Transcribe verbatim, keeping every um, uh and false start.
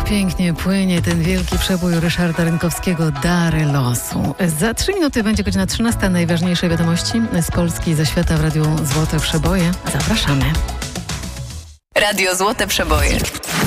jak pięknie płynie ten wielki przebój Ryszarda Rynkowskiego Dary losu. Za trzy minuty będzie godzina trzynasta. Najważniejsze wiadomości z Polski i ze świata w Radiu Złote Przeboje. Zapraszamy. Radio Złote Przeboje.